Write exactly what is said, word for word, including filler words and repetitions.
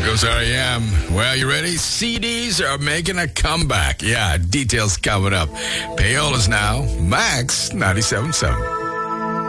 There goes R E M. Well, you ready? C Ds are making a comeback. Yeah, details coming up. Payola's now. Max ninety-seven point seven.